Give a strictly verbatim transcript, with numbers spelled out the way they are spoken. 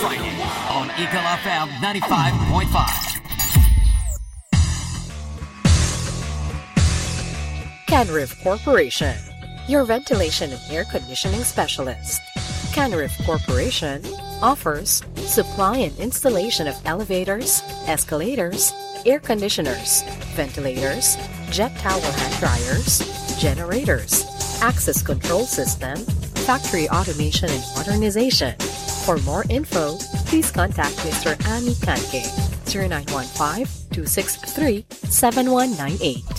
Friday on Eagle F M ninety-five point five. Canrif Corporation, your ventilation and air conditioning specialist. Canrif Corporation offers supply and installation of elevators, escalators, air conditioners, ventilators, jet towel hand dryers, generators, access control system, factory automation and modernization. For more info, please contact Mister Ami Kanke, zero nine one five, two six three, seven one nine eight.